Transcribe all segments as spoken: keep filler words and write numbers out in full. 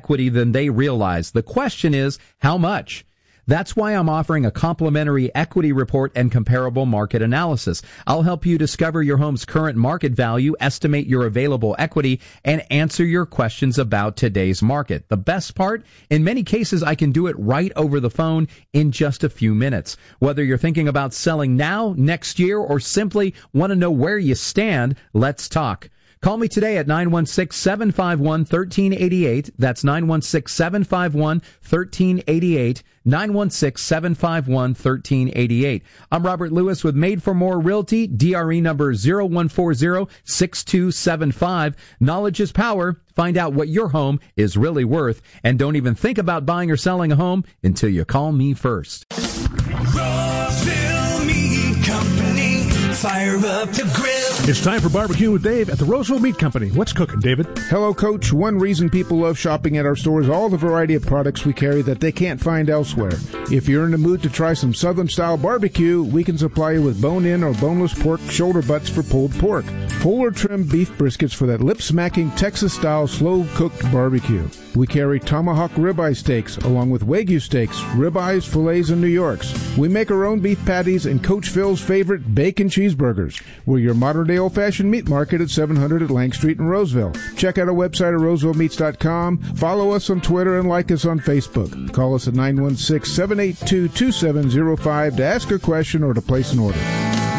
equity than they realize. The question is, how much? That's why I'm offering a complimentary equity report and comparable market analysis. I'll help you discover your home's current market value, estimate your available equity, and answer your questions about today's market. The best part? In many cases, I can do it right over the phone in just a few minutes. Whether you're thinking about selling now, next year, or simply want to know where you stand, let's talk. Call me today at nine one six, seven five one, one three eight eight. That's nine one six, seven five one, one three eight eight. nine one six, seven five one, one three eight eight. I'm Robert Lewis with Made for More Realty, D R E number zero one four zero, six two seven five. Knowledge is power. Find out what your home is really worth. And don't even think about buying or selling a home until you call me first. Roseville Meat Company, fire up the grill. It's time for Barbecue with Dave at the Roseville Meat Company. What's cooking, David? Hello, Coach. One reason people love shopping at our store is all the variety of products we carry that they can't find elsewhere. If you're in the mood to try some Southern-style barbecue, we can supply you with bone-in or boneless pork shoulder butts for pulled pork, whole or trimmed beef briskets for that lip-smacking Texas-style slow-cooked barbecue. We carry tomahawk ribeye steaks along with Wagyu steaks, ribeyes, fillets, and New Yorks. We make our own beef patties and Coach Phil's favorite bacon cheeseburgers. We're your modern-day old-fashioned meat market at seven hundred at Lang Street in Roseville. Check out our website at roseville meats dot com. Follow us on Twitter and like us on Facebook. Call us at nine one six, seven eight two, two seven zero five to ask a question or to place an order.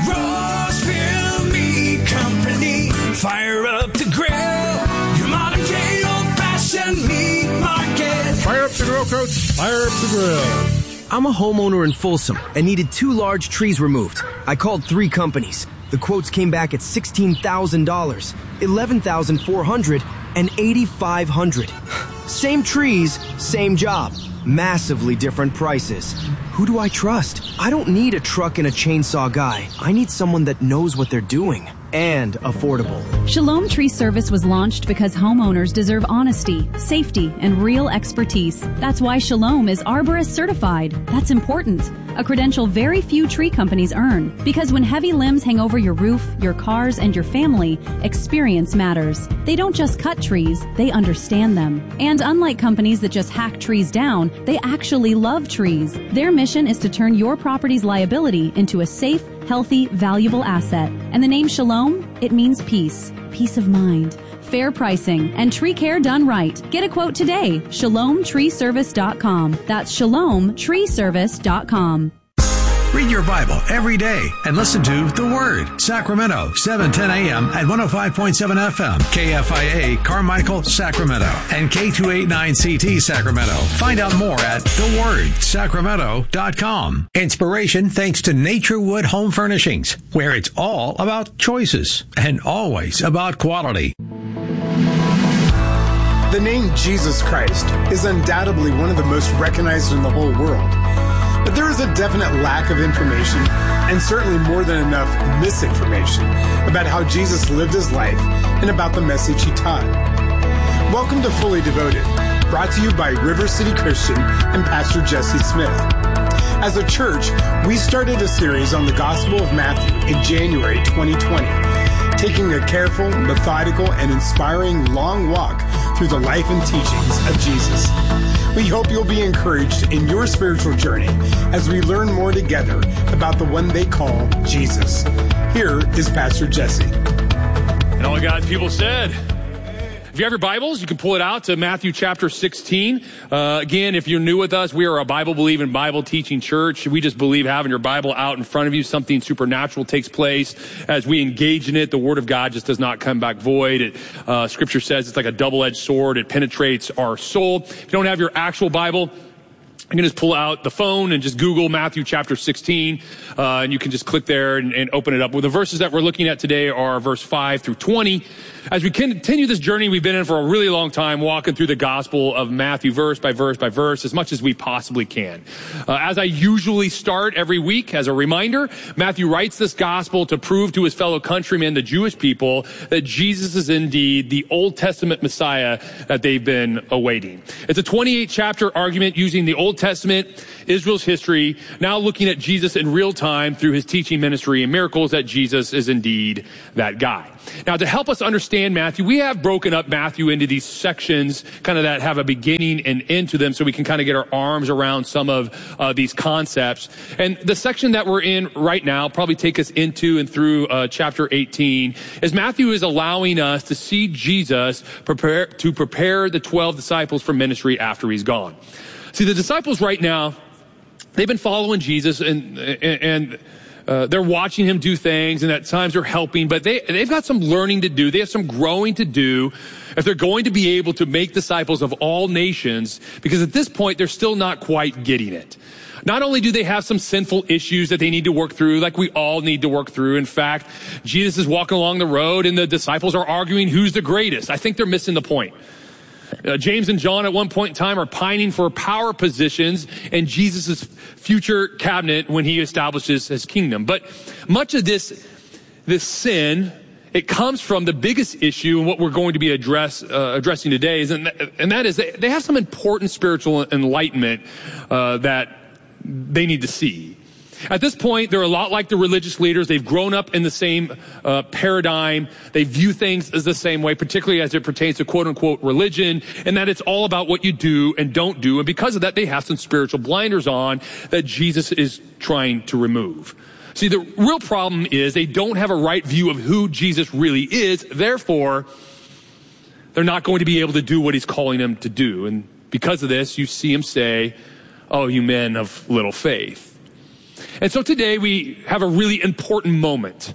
Roseville Meat Company, fire up the grill. Your modern-day old-fashioned meat market. Fire up the grill, Coach. Fire up the grill. I'm a homeowner in Folsom and needed two large trees removed. I called three companies. The quotes came back at sixteen thousand dollars, eleven thousand four hundred dollars, and eight thousand five hundred dollars. Same trees, same job. Massively different prices. Who do I trust? I don't need a truck and a chainsaw guy. I need someone that knows what they're doing. And affordable. Shalom Tree Service was launched because homeowners deserve honesty, safety, and real expertise. That's why Shalom is Arborist certified. That's important. A credential very few tree companies earn. Because when heavy limbs hang over your roof, your cars, and your family, experience matters. They don't just cut trees, they understand them. And unlike companies that just hack trees down, they actually love trees. Their mission is to turn your property's liability into a safe, healthy, valuable asset. And the name Shalom, it means peace, peace of mind, fair pricing, and tree care done right. Get a quote today, shalom tree service dot com. That's shalom tree service dot com. Read your Bible every day and listen to The Word. Sacramento, seven ten a.m. at one oh five point seven F M. K F I A, Carmichael, Sacramento. And K two eighty-nine C T, Sacramento. Find out more at the word sacramento dot com. Inspiration thanks to Naturewood Home Furnishings, where it's all about choices and always about quality. The name Jesus Christ is undoubtedly one of the most recognized in the whole world. But there is a definite lack of information, and certainly more than enough misinformation, about how Jesus lived his life and about the message he taught. Welcome to Fully Devoted, brought to you by River City Christian and Pastor Jesse Smith. As a church, we started a series on the Gospel of Matthew in January twenty twenty, taking a careful, methodical, and inspiring long walk through the life and teachings of Jesus. We hope you'll be encouraged in your spiritual journey as we learn more together about the one they call Jesus. Here is Pastor Jesse. And all God's people said, if you have your Bibles, you can pull it out to Matthew chapter sixteen. Uh, again, if you're new with us, we are a Bible-believing, Bible-teaching church. We just believe having your Bible out in front of you, something supernatural takes place as we engage in it. The Word of God just does not come back void. It, uh, Scripture says it's like a double-edged sword. It penetrates our soul. If you don't have your actual Bible, you can just pull out the phone and just Google Matthew chapter sixteen, uh, and you can just click there and, and open it up. Well, the verses that we're looking at today are verse five through twenty. As we continue this journey we've been in for a really long time, walking through the Gospel of Matthew verse by verse by verse, as much as we possibly can. Uh, as I usually start every week, as a reminder, Matthew writes this Gospel to prove to his fellow countrymen, the Jewish people, that Jesus is indeed the Old Testament Messiah that they've been awaiting. It's a twenty-eight chapter argument using the Old Testament, Israel's history, now looking at Jesus in real time through his teaching ministry and miracles, that Jesus is indeed that guy. Now, to help us understand Matthew, we have broken up Matthew into these sections, kind of that have a beginning and end to them, so we can kind of get our arms around some of uh, these concepts. And the section that we're in right now, probably take us into and through uh, chapter eighteen, is Matthew is allowing us to see Jesus prepare to prepare the twelve disciples for ministry after he's gone. See, the disciples right now, they've been following Jesus, and and, and Uh, they're watching him do things, and at times they're helping, but they, they've got some learning to do. They have some growing to do if they're going to be able to make disciples of all nations, because at this point, they're still not quite getting it. Not only do they have some sinful issues that they need to work through, like we all need to work through. In fact, Jesus is walking along the road, and the disciples are arguing who's the greatest. I think they're missing the point. Uh, James and John at one point in time are pining for power positions in Jesus' future cabinet when he establishes his kingdom. But much of this, this sin, it comes from the biggest issue, and what we're going to be address, uh, addressing today is, and, th- and that is they, they have some important spiritual enlightenment uh, that they need to see. At this point, they're a lot like the religious leaders. They've grown up in the same uh, paradigm. They view things as the same way, particularly as it pertains to quote-unquote religion, and that it's all about what you do and don't do. And because of that, they have some spiritual blinders on that Jesus is trying to remove. See, the real problem is they don't have a right view of who Jesus really is. Therefore, they're not going to be able to do what he's calling them to do. And because of this, you see him say, "Oh, you men of little faith." And so today we have a really important moment.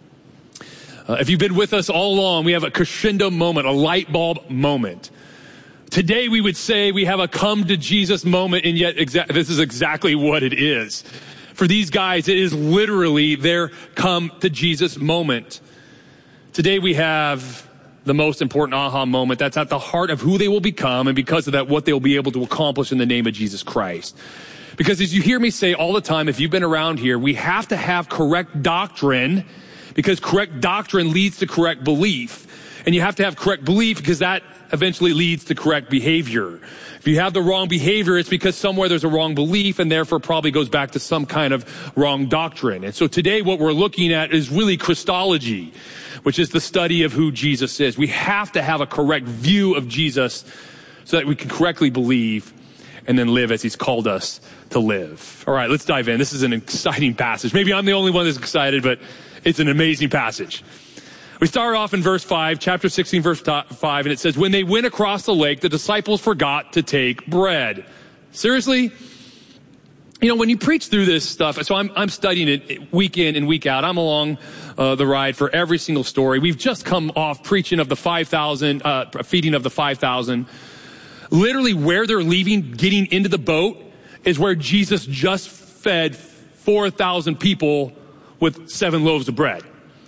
Uh, if you've been with us all along, we have a crescendo moment, a light bulb moment. Today we would say we have a come to Jesus moment, and yet exa- this is exactly what it is. For these guys, it is literally their come to Jesus moment. Today we have the most important aha moment that's at the heart of who they will become, and because of that, what they will be able to accomplish in the name of Jesus Christ. Because as you hear me say all the time, if you've been around here, we have to have correct doctrine, because correct doctrine leads to correct belief. And you have to have correct belief because that eventually leads to correct behavior. If you have the wrong behavior, it's because somewhere there's a wrong belief, and therefore probably goes back to some kind of wrong doctrine. And so today what we're looking at is really Christology, which is the study of who Jesus is. We have to have a correct view of Jesus so that we can correctly believe and then live as he's called us to live. All right, let's dive in. This is an exciting passage. Maybe I'm the only one that's excited, but it's an amazing passage. We start off in verse five, chapter sixteen, verse five, and it says, "When they went across the lake, the disciples forgot to take bread." Seriously? You know, when you preach through this stuff, so I'm, I'm studying it week in and week out. I'm along uh, the ride for every single story. We've just come off preaching of the five thousand, uh, feeding of the five thousand. Literally where they're leaving, getting into the boat, is where Jesus just fed four thousand people with seven loaves of bread.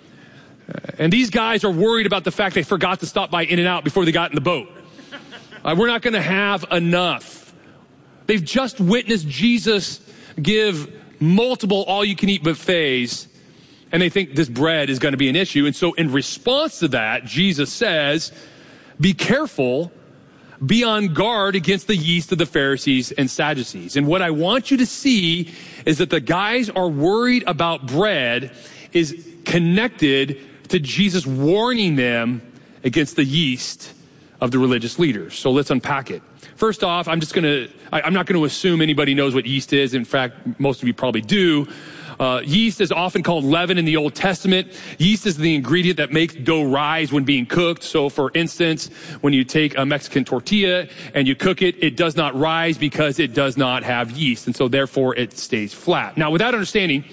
And these guys are worried about the fact they forgot to stop by In-N-Out before they got in the boat. Uh, we're not going to have enough. They've just witnessed Jesus give multiple all-you-can-eat buffets, and they think this bread is going to be an issue. And so in response to that, Jesus says, be careful, be on guard against the yeast of the Pharisees and Sadducees. And what I want you to see is that the guys are worried about bread is connected to Jesus warning them against the yeast of the religious leaders. So let's unpack it. First off, I'm just going to, I'm not going to assume anybody knows what yeast is. In fact, most of you probably do. Uh, yeast is often called leaven in the Old Testament. Yeast is the ingredient that makes dough rise when being cooked. So for instance, when you take a Mexican tortilla and you cook it, it does not rise because it does not have yeast. And so therefore it stays flat. Now, with that understanding,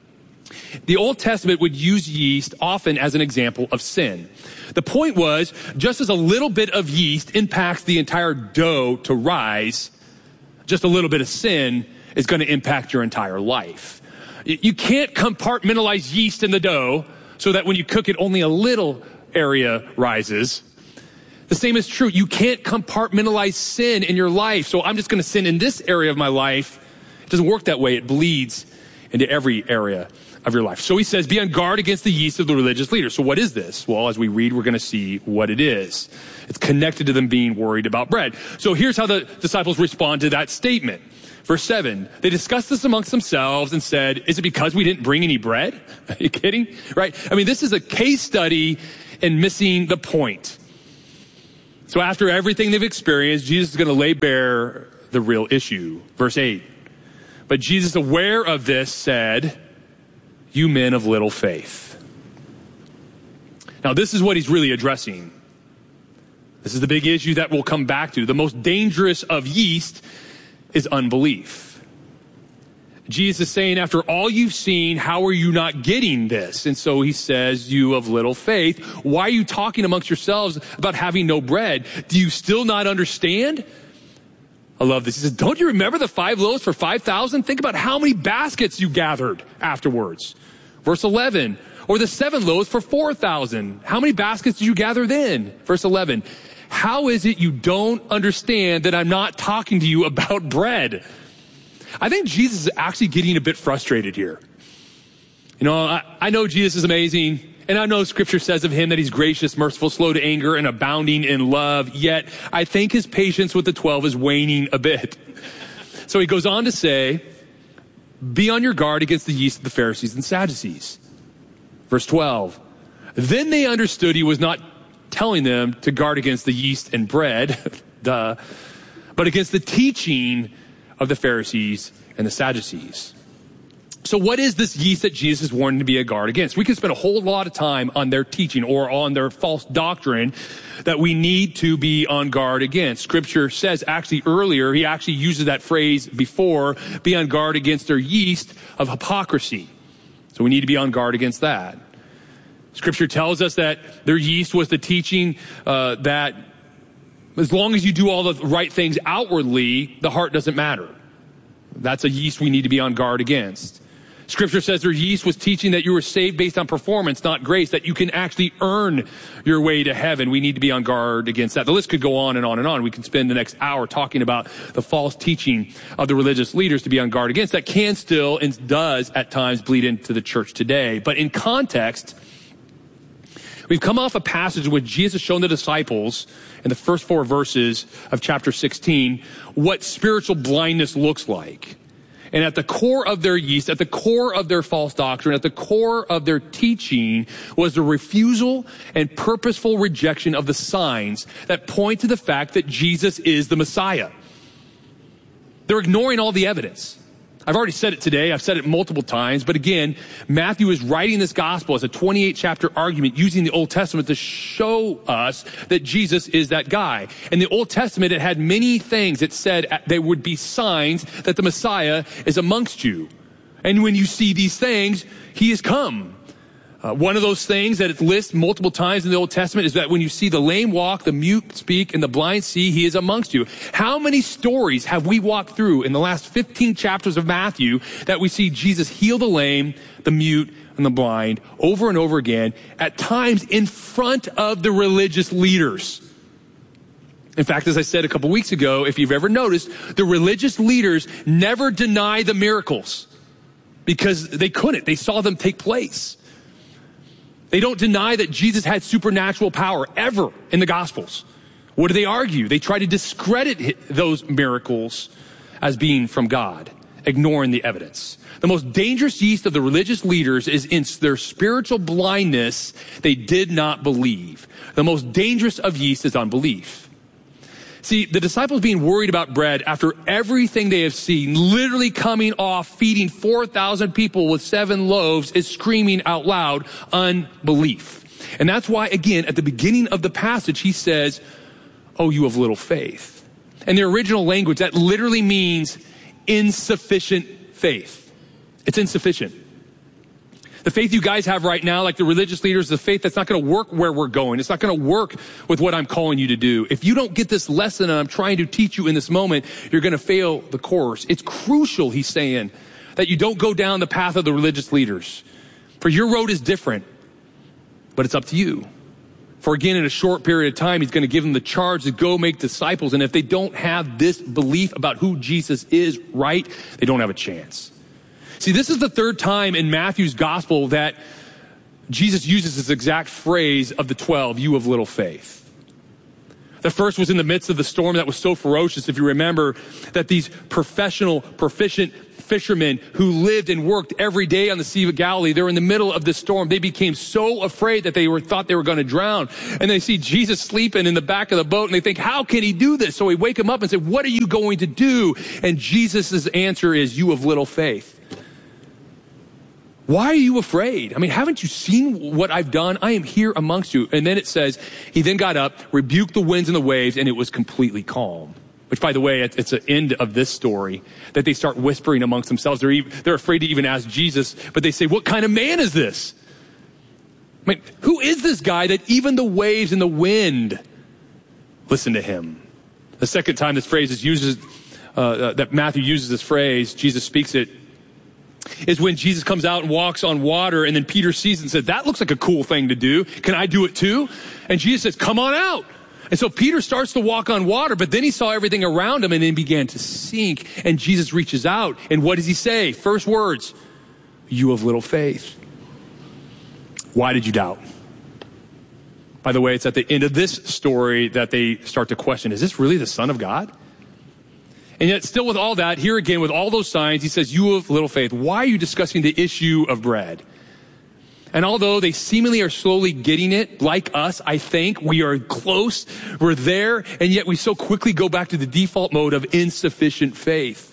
the Old Testament would use yeast often as an example of sin. The point was, just as a little bit of yeast impacts the entire dough to rise, just a little bit of sin is going to impact your entire life. You can't compartmentalize yeast in the dough so that when you cook it, only a little area rises. The same is true. You can't compartmentalize sin in your life. So I'm just going to sin in this area of my life. It doesn't work that way. It bleeds into every area of your life. So he says, be on guard against the yeast of the religious leaders. So what is this? Well, as we read, we're going to see what it is. It's connected to them being worried about bread. So here's how the disciples respond to that statement. Verse seven, they discussed this amongst themselves and said, is it because we didn't bring any bread? Are you kidding? Right? I mean, this is a case study in missing the point. So after everything they've experienced, Jesus is going to lay bare the real issue. Verse eight, but Jesus, aware of this, said, you men of little faith. Now, this is what he's really addressing. This is the big issue that we'll come back to. The most dangerous of yeast is unbelief. Jesus is saying, after all you've seen, how are you not getting this? And so he says, you of little faith, why are you talking amongst yourselves about having no bread? Do you still not understand? I love this. He says, don't you remember the five loaves for five thousand? Think about how many baskets you gathered afterwards. Verse eleven, or the seven loaves for four thousand. How many baskets did you gather then? Verse eleven, how is it you don't understand that I'm not talking to you about bread? I think Jesus is actually getting a bit frustrated here. You know, I, I know Jesus is amazing. And I know scripture says of him that he's gracious, merciful, slow to anger, and abounding in love. Yet I think his patience with the twelve is waning a bit. So he goes on to say, be on your guard against the yeast of the Pharisees and Sadducees. Verse twelve, then they understood he was not telling them to guard against the yeast and bread, duh, but against the teaching of the Pharisees and the Sadducees. So what is this yeast that Jesus is warning to be a guard against? We could spend a whole lot of time on their teaching or on their false doctrine that we need to be on guard against. Scripture says actually earlier, he actually uses that phrase before, be on guard against their yeast of hypocrisy. So we need to be on guard against that. Scripture tells us that their yeast was the teaching uh, that as long as you do all the right things outwardly, the heart doesn't matter. That's a yeast we need to be on guard against. Scripture says their yeast was teaching that you were saved based on performance, not grace, that you can actually earn your way to heaven. We need to be on guard against that. The list could go on and on and on. We can spend the next hour talking about the false teaching of the religious leaders to be on guard against. That can still and does at times bleed into the church today. But in context, we've come off a passage in which Jesus has shown the disciples in the first four verses of chapter sixteen what spiritual blindness looks like. And at the core of their yeast, at the core of their false doctrine, at the core of their teaching was the refusal and purposeful rejection of the signs that point to the fact that Jesus is the Messiah. They're ignoring all the evidence. I've already said it today. I've said it multiple times. But again, Matthew is writing this gospel as a twenty-eight chapter argument using the Old Testament to show us that Jesus is that guy. In the Old Testament, it had many things. It said there would be signs that the Messiah is amongst you. And when you see these things, he has come. Uh, one of those things that it lists multiple times in the Old Testament is that when you see the lame walk, the mute speak, and the blind see, he is amongst you. How many stories have we walked through in the last fifteen chapters of Matthew that we see Jesus heal the lame, the mute, and the blind over and over again, at times in front of the religious leaders? In fact, as I said a couple weeks ago, if you've ever noticed, the religious leaders never deny the miracles because they couldn't. They saw them take place. They don't deny that Jesus had supernatural power ever in the Gospels. What do they argue? They try to discredit those miracles as being from God, ignoring the evidence. The most dangerous yeast of the religious leaders is in their spiritual blindness. They did not believe. The most dangerous of yeast is unbelief. See, the disciples being worried about bread after everything they have seen, literally coming off feeding four thousand people with seven loaves, is screaming out loud unbelief. And that's why, again, at the beginning of the passage, he says, oh, you have little faith. In the original language, that literally means insufficient faith. It's insufficient. The faith you guys have right now, like the religious leaders, the faith that's not going to work where we're going. It's not going to work with what I'm calling you to do. If you don't get this lesson and I'm trying to teach you in this moment, you're going to fail the course. It's crucial, he's saying, that you don't go down the path of the religious leaders. For your road is different, but it's up to you. For again, in a short period of time, he's going to give them the charge to go make disciples. And if they don't have this belief about who Jesus is right, they don't have a chance. See, this is the third time in Matthew's gospel that Jesus uses this exact phrase of the twelve, you of little faith. The first was in the midst of the storm that was so ferocious, if you remember, that these professional, proficient fishermen who lived and worked every day on the Sea of Galilee, they were in the middle of this storm. They became so afraid that they were thought they were going to drown. And they see Jesus sleeping in the back of the boat and they think, how can he do this? So he wake him up and say, what are you going to do? And Jesus' answer is, you of little faith. Why are you afraid? I mean, haven't you seen what I've done? I am here amongst you. And then it says, he then got up, rebuked the winds and the waves, and it was completely calm. Which, by the way, it's the end of this story that they start whispering amongst themselves. They're, even, they're afraid to even ask Jesus, but they say, what kind of man is this? I mean, who is this guy that even the waves and the wind listen to him? The second time this phrase is used, uh, that Matthew uses this phrase, Jesus speaks it, is when Jesus comes out and walks on water, and then Peter sees it and says, that looks like a cool thing to do. Can I do it too? And Jesus says, come on out. And so Peter starts to walk on water, but then he saw everything around him and then began to sink. And Jesus reaches out. And what does he say? First words, you of little faith. Why did you doubt? By the way, it's at the end of this story that they start to question, is this really the Son of God? And yet still with all that, here again, with all those signs, he says, you of little faith, why are you discussing the issue of bread? And although they seemingly are slowly getting it, like us, I think, we are close, we're there, and yet we so quickly go back to the default mode of insufficient faith.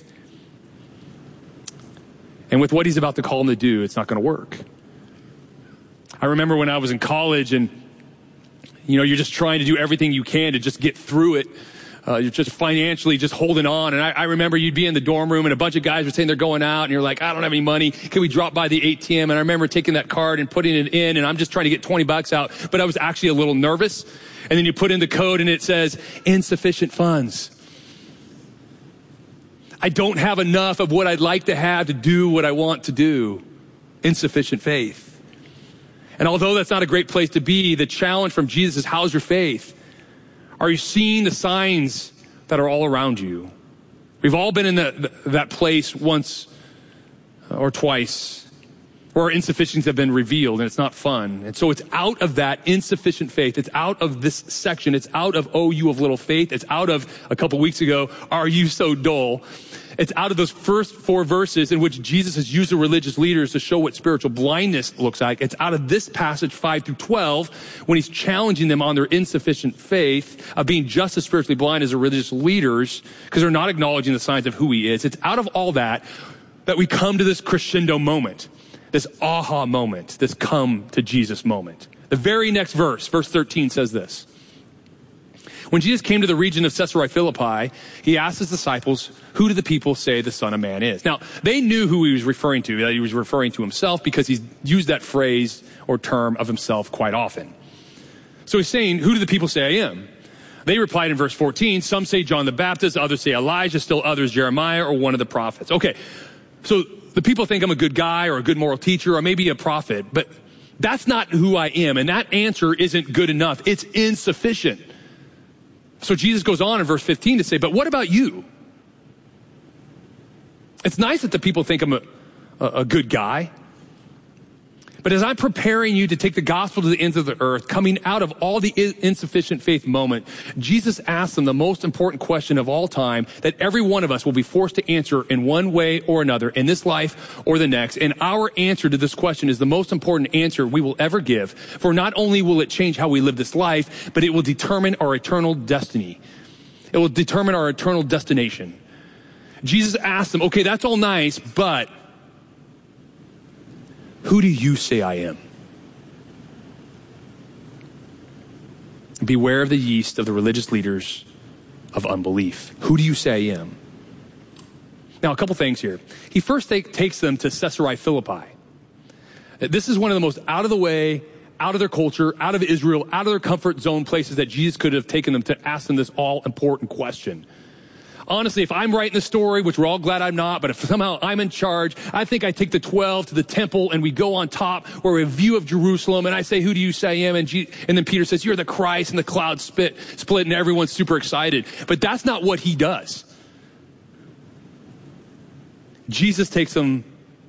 And with what he's about to call them to do, it's not going to work. I remember when I was in college and, you know, you're just trying to do everything you can to just get through it. Uh, you're just financially just holding on. And I, I remember you'd be in the dorm room and a bunch of guys were saying they're going out and you're like, I don't have any money. Can we drop by the A T M? And I remember taking that card and putting it in and I'm just trying to get twenty bucks out. But I was actually a little nervous. And then you put in the code and it says insufficient funds. I don't have enough of what I'd like to have to do what I want to do. Insufficient faith. And although that's not a great place to be, the challenge from Jesus is, how's your faith? Are you seeing the signs that are all around you? We've all been in the, that place once or twice where insufficiencies have been revealed and it's not fun. And so it's out of that insufficient faith. It's out of this section. It's out of, oh, you of little faith. It's out of a couple weeks ago, are you so dull? It's out of those first four verses in which Jesus has used the religious leaders to show what spiritual blindness looks like. It's out of this passage five through twelve when he's challenging them on their insufficient faith of being just as spiritually blind as the religious leaders because they're not acknowledging the signs of who he is. It's out of all that that we come to this crescendo moment, this aha moment, this come to Jesus moment. The very next verse, verse thirteen says this. When Jesus came to the region of Caesarea Philippi, he asked his disciples, who do the people say the Son of Man is? Now, they knew who he was referring to, that he was referring to himself because he's used that phrase or term of himself quite often. So he's saying, who do the people say I am? They replied in verse fourteen, some say John the Baptist, others say Elijah, still others Jeremiah or one of the prophets. Okay, so the people think I'm a good guy or a good moral teacher or maybe a prophet, but that's not who I am. And that answer isn't good enough. It's insufficient. So Jesus goes on in verse fifteen to say, but what about you? It's nice that the people think I'm a, a good guy. But as I'm preparing you to take the gospel to the ends of the earth, coming out of all the insufficient faith moment, Jesus asks them the most important question of all time that every one of us will be forced to answer in one way or another in this life or the next. And our answer to this question is the most important answer we will ever give. For not only will it change how we live this life, but it will determine our eternal destiny. It will determine our eternal destination. Jesus asks them, okay, that's all nice, but who do you say I am? Beware of the yeast of the religious leaders of unbelief. Who do you say I am? Now, a couple things here. He first take, takes them to Caesarea Philippi. This is one of the most out of the way, out of their culture, out of Israel, out of their comfort zone places that Jesus could have taken them to ask them this all important question. Honestly, if I'm writing the story, which we're all glad I'm not, but if somehow I'm in charge, I think I take the twelve to the temple and we go on top where we have a view of Jerusalem and I say, who do you say I am? And, G- and then Peter says, you're the Christ, and the clouds split, split and everyone's super excited. But that's not what he does. Jesus takes them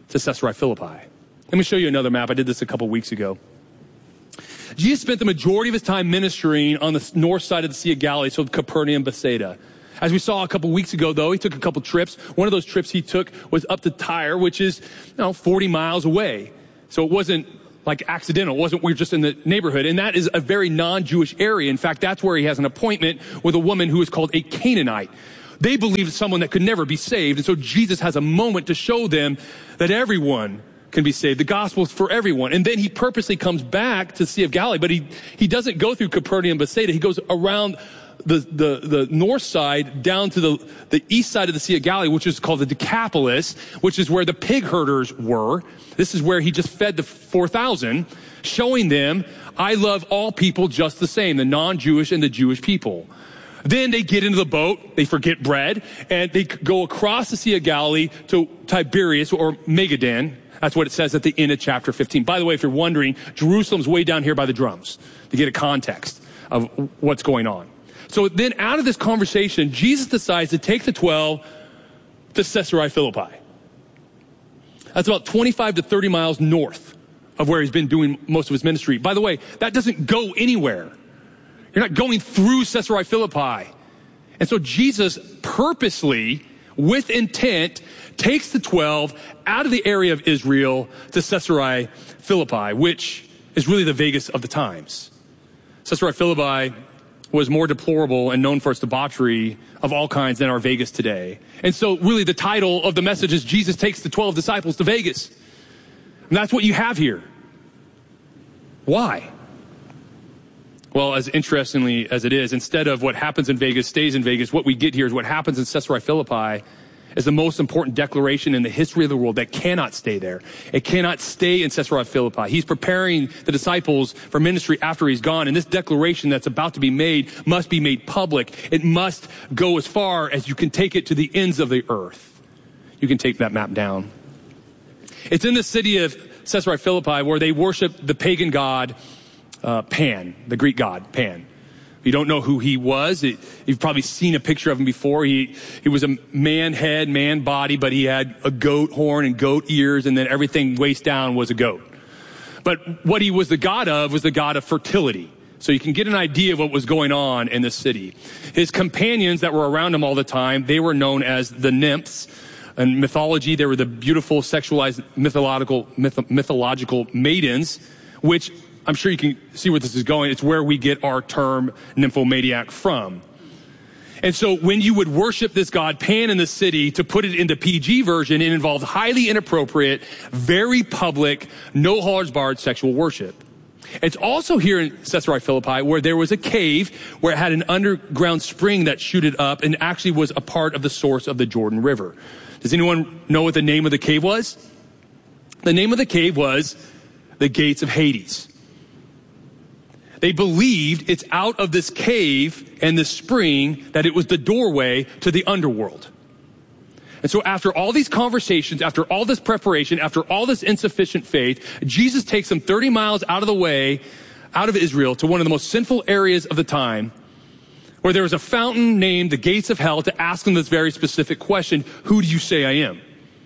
to Caesarea Philippi. Let me show you another map. I did this a couple weeks ago. Jesus spent the majority of his time ministering on the north side of the Sea of Galilee, so Capernaum, Bethsaida. As we saw a couple weeks ago, though, he took a couple trips. One of those trips he took was up to Tyre, which is, you know, forty miles away. So it wasn't like accidental. It wasn't we were just in the neighborhood. And that is a very non-Jewish area. In fact, that's where he has an appointment with a woman who is called a Canaanite. They believed someone that could never be saved. And so Jesus has a moment to show them that everyone can be saved. The gospel is for everyone. And then he purposely comes back to the Sea of Galilee, but he, he doesn't go through Capernaum, Bethsaida. He goes around the, the, the north side down to the, the east side of the Sea of Galilee, which is called the Decapolis, which is where the pig herders were. This is where he just fed the four thousand, showing them, I love all people just the same, the non-Jewish and the Jewish people. Then they get into the boat, they forget bread, and they go across the Sea of Galilee to Tiberias or Magadan. That's what it says at the end of chapter fifteen. By the way, if you're wondering, Jerusalem's way down here by the drums to get a context of what's going on. So then out of this conversation, Jesus decides to take the twelve to Caesarea Philippi. That's about twenty-five to thirty miles north of where he's been doing most of his ministry. By the way, that doesn't go anywhere. You're not going through Caesarea Philippi. And so Jesus purposely, with intent, takes the twelve out of the area of Israel to Caesarea Philippi, which is really the Vegas of the times. Caesarea Philippi was more deplorable and known for its debauchery of all kinds than our Vegas today. And so really the title of the message is Jesus takes the twelve disciples to Vegas. And that's what you have here. Why? Well, as interestingly as it is, instead of what happens in Vegas stays in Vegas, what we get here is what happens in Caesarea Philippi is the most important declaration in the history of the world that cannot stay there. It cannot stay in Caesarea Philippi. He's preparing the disciples for ministry after he's gone. And this declaration that's about to be made must be made public. It must go as far as you can take it to the ends of the earth. You can take that map down. It's in the city of Caesarea Philippi where they worship the pagan god uh, Pan, the Greek god Pan. If you don't know who he was, it, you've probably seen a picture of him before. He he was a man head, man body, but he had a goat horn and goat ears, and then everything waist down was a goat. But what he was the god of was the god of fertility. So you can get an idea of what was going on in this city. His companions that were around him all the time, they were known as the nymphs. In mythology, they were the beautiful, sexualized, mythological, myth, mythological maidens, which I'm sure you can see where this is going. It's where we get our term nymphomaniac from. And so when you would worship this god Pan in the city, to put it into P G version, it involved highly inappropriate, very public, no holds barred sexual worship. It's also here in Caesarea Philippi where there was a cave where it had an underground spring that shooted up and actually was a part of the source of the Jordan River. Does anyone know what the name of the cave was? The name of the cave was the Gates of Hades. They believed it's out of this cave and this spring that it was the doorway to the underworld. And so after all these conversations, after all this preparation, after all this insufficient faith, Jesus takes them thirty miles out of the way, out of Israel, to one of the most sinful areas of the time, where there was a fountain named the Gates of Hell, to ask them this very specific question: who do you say I am?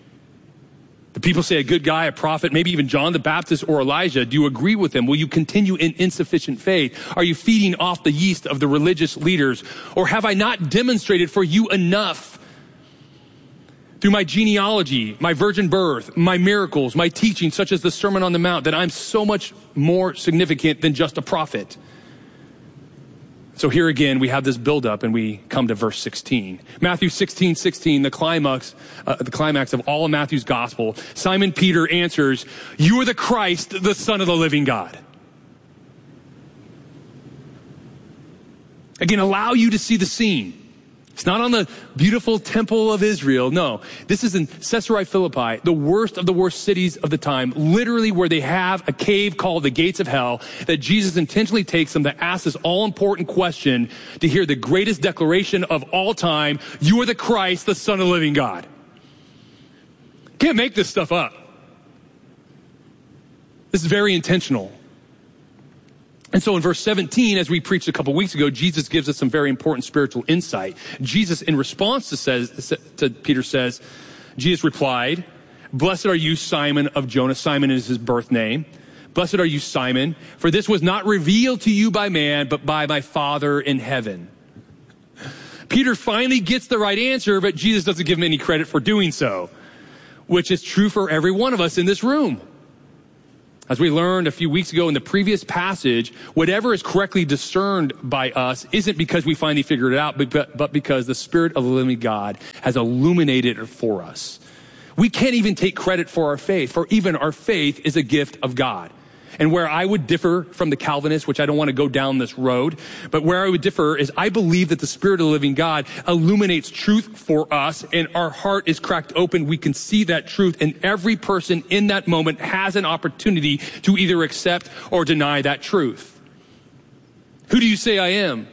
The people say a good guy, a prophet, maybe even John the Baptist or Elijah. Do you agree with them? Will you continue in insufficient faith? Are you feeding off the yeast of the religious leaders? Or have I not demonstrated for you enough through my genealogy, my virgin birth, my miracles, my teaching, such as the Sermon on the Mount, that I'm so much more significant than just a prophet? So here again, we have this buildup, and we come to verse sixteen. Matthew sixteen sixteen, the climax, uh, the climax of all of Matthew's gospel. Simon Peter answers, "You are the Christ, the Son of the living God." Again, allow you to see the scene. It's not on the beautiful temple of Israel. No, this is in Caesarea Philippi, the worst of the worst cities of the time, literally where they have a cave called the Gates of Hell, that Jesus intentionally takes them to ask this all-important question, to hear the greatest declaration of all time: you are the Christ, the Son of the living God. Can't make this stuff up. This is very intentional. And so in verse seventeen, as we preached a couple weeks ago, Jesus gives us some very important spiritual insight. Jesus, in response to says to Peter says, Jesus replied, Blessed are you, Simon of Jonah. Simon is his birth name. Blessed are you, Simon, for this was not revealed to you by man, but by my Father in heaven. Peter finally gets the right answer, but Jesus doesn't give him any credit for doing so, which is true for every one of us in this room. As we learned a few weeks ago in the previous passage, whatever is correctly discerned by us isn't because we finally figured it out, but, but because the Spirit of the living God has illuminated it for us. We can't even take credit for our faith, for even our faith is a gift of God. And where I would differ from the Calvinists, which I don't want to go down this road, but where I would differ is I believe that the Spirit of the living God illuminates truth for us, and our heart is cracked open. We can see that truth, and every person in that moment has an opportunity to either accept or deny that truth. Who do you say I am?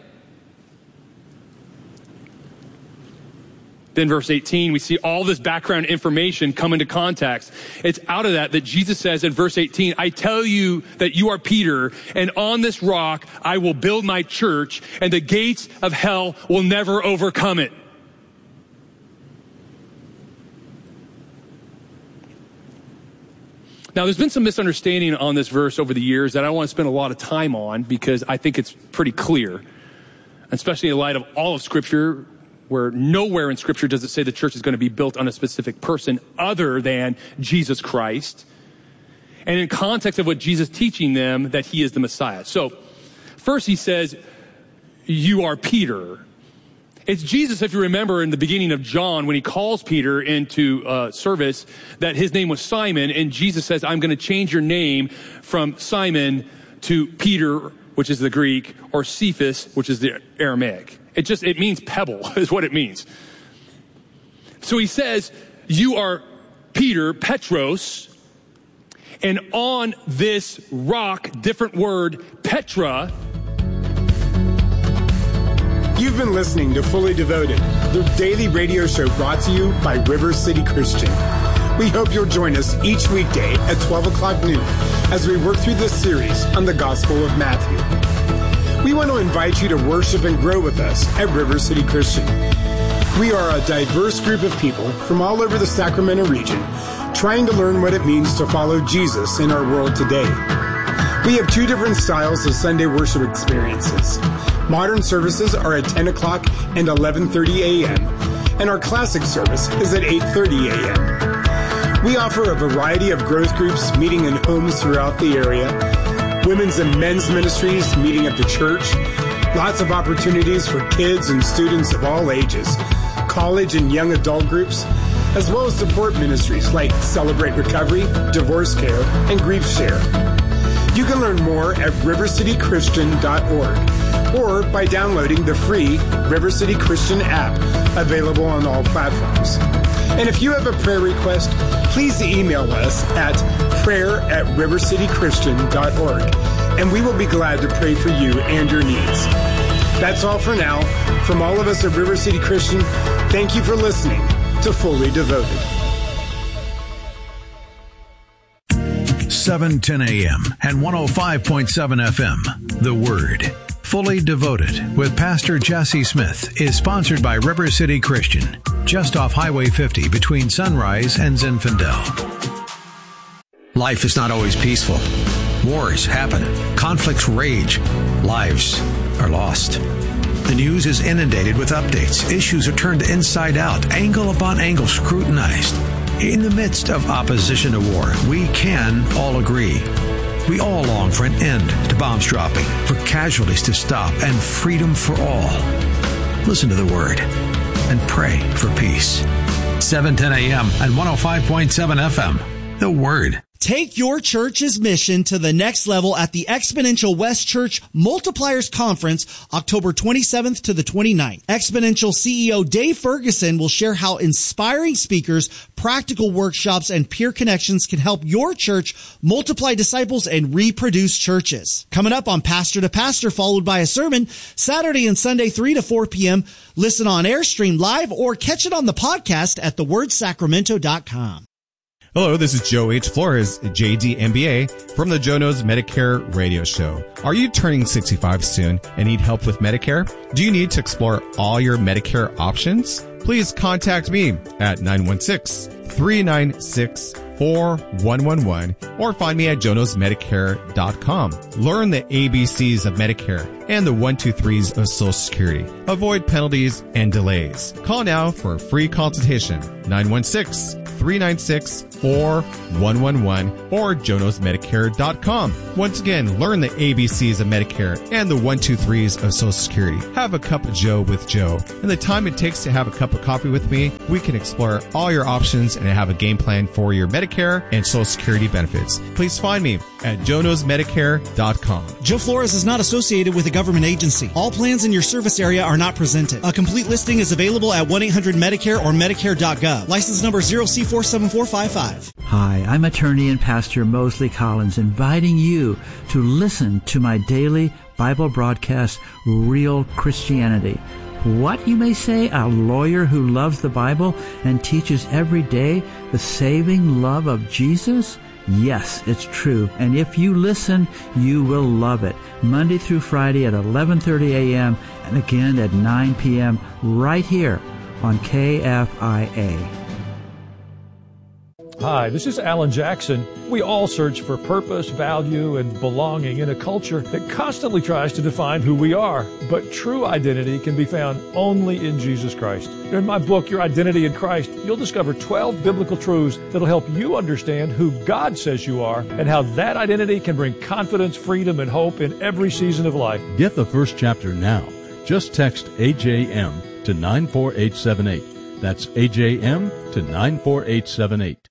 Then verse eighteen, we see all this background information come into context. It's out of that that Jesus says in verse eighteen, I tell you that you are Peter, and on this rock I will build my church, and the gates of hell will never overcome it. Now, there's been some misunderstanding on this verse over the years that I don't want to spend a lot of time on because I think it's pretty clear, especially in light of all of Scripture, where nowhere in Scripture does it say the church is going to be built on a specific person other than Jesus Christ. And in context of what Jesus is teaching them, that he is the Messiah. So first he says, you are Peter. It's Jesus, if you remember in the beginning of John, when he calls Peter into uh, service, that his name was Simon. And Jesus says, I'm going to change your name from Simon to Peter, which is the Greek, or Cephas, which is the Aramaic. It just, it means pebble is what it means. So he says, you are Peter, Petros, and on this rock, different word, Petra. You've been listening to Fully Devoted, the daily radio show brought to you by River City Christian. We hope you'll join us each weekday at twelve o'clock noon as we work through this series on the Gospel of Matthew. We want to invite you to worship and grow with us at River City Christian. We are a diverse group of people from all over the Sacramento region trying to learn what it means to follow Jesus in our world today. We have two different styles of Sunday worship experiences. Modern services are at ten o'clock and eleven thirty a.m., and our classic service is at eight thirty a.m. We offer a variety of growth groups meeting in homes throughout the area, women's and men's ministries meeting at the church, lots of opportunities for kids and students of all ages, college and young adult groups, as well as support ministries like Celebrate Recovery, Divorce Care, and Grief Share. You can learn more at river city christian dot org or by downloading the free River City Christian app available on all platforms. And if you have a prayer request, please email us at prayer at river city christian dot org, and we will be glad to pray for you and your needs. That's all for now. From all of us at River City Christian, thank you for listening to Fully Devoted. seven ten a.m. and one oh five point seven F M. The Word. Fully Devoted with Pastor Jesse Smith is sponsored by River City Christian, just off Highway fifty between Sunrise and Zinfandel. Life is not always peaceful. Wars happen. Conflicts rage. Lives are lost. The news is inundated with updates. Issues are turned inside out, angle upon angle scrutinized. In the midst of opposition to war, we can all agree. We all long for an end to bombs dropping, for casualties to stop, and freedom for all. Listen to the Word and pray for peace. seven ten a.m. and one oh five point seven F M. The Word. Take your church's mission to the next level at the Exponential West Church Multipliers Conference, October twenty-seventh to the twenty-ninth. Exponential C E O Dave Ferguson will share how inspiring speakers, practical workshops, and peer connections can help your church multiply disciples and reproduce churches. Coming up on Pastor to Pastor, followed by a sermon, Saturday and Sunday, three to four p.m. Listen on air, stream live, or catch it on the podcast at the word sacramento dot com. Hello, this is Joe H. Flores, J D M B A, from the Joe Knows Medicare radio show. Are you turning sixty-five soon and need help with Medicare? Do you need to explore all your Medicare options? Please contact me at nine one six, three nine six, four one one one or find me at joe knows medicare dot com. Learn the A B Cs of Medicare and the one two threes of Social Security. Avoid penalties and delays. Call now for a free consultation. nine one six, three nine six, four one one one or joe knows medicare dot com. Once again, learn the A B Cs of Medicare and the one two threes of Social Security. Have a cup of Joe with Joe. In the time it takes to have a cup of coffee with me, we can explore all your options and have a game plan for your Medicare and Social Security benefits. Please find me at joe knows medicare dot com. Joe Flores is not associated with a government agency. All plans in your service area are not presented. A complete listing is available at one eight hundred medicare or medicare dot gov. License number zero C four seven four five five. Hi, I'm attorney and pastor Mosley Collins, inviting you to listen to my daily Bible broadcast, Real Christianity. What, you may say, a lawyer who loves the Bible and teaches every day the saving love of Jesus? Yes, it's true. And if you listen, you will love it. Monday through Friday at eleven thirty a.m. and again at nine p.m. right here on K F I A. Hi, this is Alan Jackson. We all search for purpose, value, and belonging in a culture that constantly tries to define who we are. But true identity can be found only in Jesus Christ. In my book, Your Identity in Christ, you'll discover twelve biblical truths that'll help you understand who God says you are and how that identity can bring confidence, freedom, and hope in every season of life. Get the first chapter now. Just text A J M to nine four eight seven eight. That's A J M to nine four eight seven eight.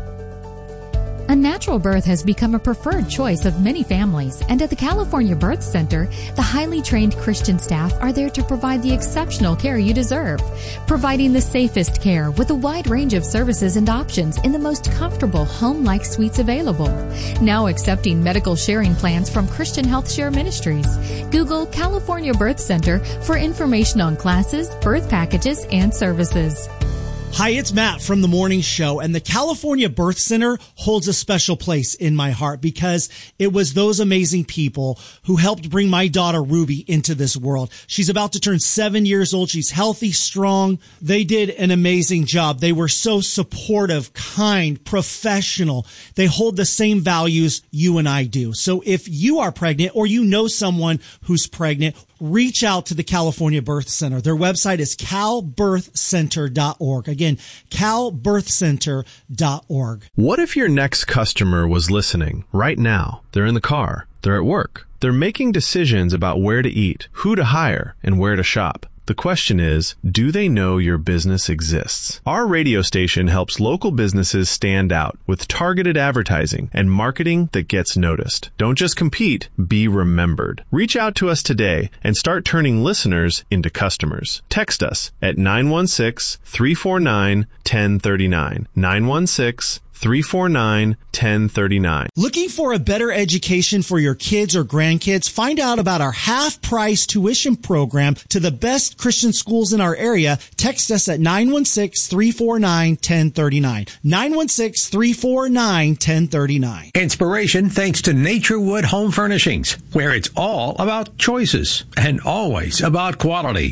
A natural birth has become a preferred choice of many families, and at the California Birth Center, the highly trained Christian staff are there to provide the exceptional care you deserve, providing the safest care with a wide range of services and options in the most comfortable home-like suites available. Now accepting medical sharing plans from Christian Health Share Ministries. Google California Birth Center for information on classes, birth packages, and services. Hi, it's Matt from The Morning Show, and the California Birth Center holds a special place in my heart because it was those amazing people who helped bring my daughter Ruby into this world. She's about to turn seven years old. She's healthy, strong. They did an amazing job. They were so supportive, kind, professional. They hold the same values you and I do. So if you are pregnant or you know someone who's pregnant, reach out to the California Birth Center. Their website is cal birth center dot org. Again, cal birth center dot org. What if your next customer was listening right now? They're in the car. They're at work. They're making decisions about where to eat, who to hire, and where to shop. The question is, do they know your business exists? Our radio station helps local businesses stand out with targeted advertising and marketing that gets noticed. Don't just compete, be remembered. Reach out to us today and start turning listeners into customers. Text us at nine one six, three four nine, one zero three nine. nine one six, three four nine, one zero three nine. Looking for a better education for your kids or grandkids? Find out about our half-price tuition program to the best Christian schools in our area. Text us at nine one six, three four nine, one zero three nine. nine one six, three four nine, one zero three nine. Inspiration thanks to Naturewood Home Furnishings, where it's all about choices and always about quality.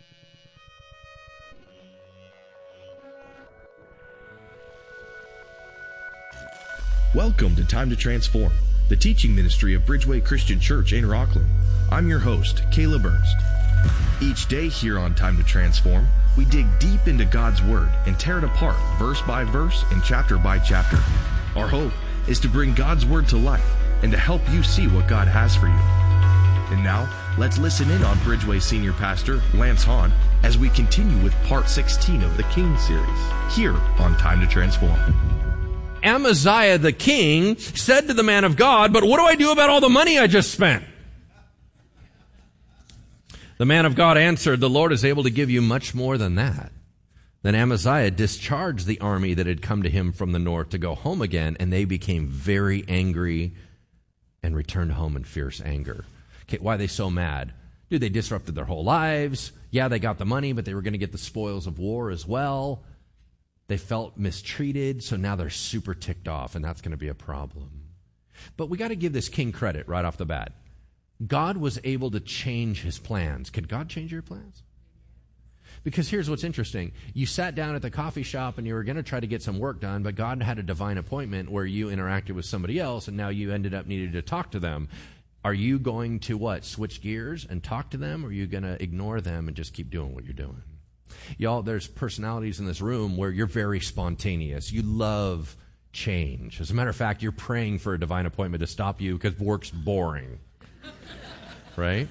Welcome to Time to Transform, the teaching ministry of Bridgeway Christian Church in Rockland. I'm your host, Caleb Ernst. Each day here on Time to Transform, we dig deep into God's Word and tear it apart verse by verse and chapter by chapter. Our hope is to bring God's Word to life and to help you see what God has for you. And now, let's listen in on Bridgeway Senior Pastor Lance Hahn as we continue with part sixteen of the King series, here on Time to Transform. Amaziah the king said to the man of God, "But what do I do about all the money I just spent?" The man of God answered, "The Lord is able to give you much more than that." Then Amaziah discharged the army that had come to him from the north to go home again, and they became very angry and returned home in fierce anger. Okay, why are they so mad? Dude, they disrupted their whole lives. Yeah, they got the money, but they were going to get the spoils of war as well. They felt mistreated, so now they're super ticked off, and that's going to be a problem. But we got to give this king credit right off the bat. God was able to change his plans. Could God change your plans? Because here's what's interesting. You sat down at the coffee shop and you were going to try to get some work done, but God had a divine appointment where you interacted with somebody else, and now you ended up needing to talk to them. Are you going to what? Switch gears and talk to them, or are you going to ignore them and just keep doing what you're doing? Y'all, there's personalities in this room where you're very spontaneous. You love change. As a matter of fact, you're praying for a divine appointment to stop you because work's boring. Right?